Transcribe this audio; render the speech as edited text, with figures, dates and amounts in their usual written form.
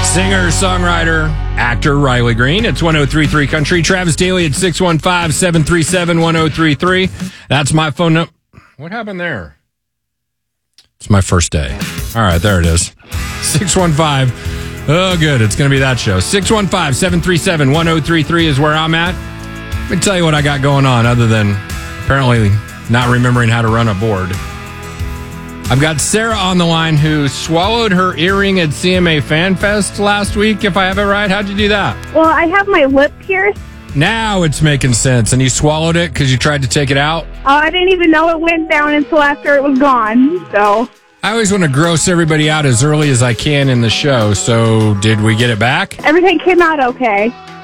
Singer, songwriter, actor Riley Green. It's 103.3 Country. Travis Daly at 615-737-1033. That's my phone number. What happened there? It's my first day. All right, there it is. 615. Oh, good. It's going to be that show. 615-737-1033 is where I'm at. Let me tell you what I got going on other than apparently not remembering how to run a board. I've got Sarah on the line who swallowed her earring at CMA Fan Fest last week, if I have it right. How'd you do that? Well, I have my lip pierced. Now it's making sense. And you swallowed it because you tried to take it out? I didn't even know it went down until after it was gone, so... I always want to gross everybody out as early as I can in the show, so did we get it back? Everything came out okay.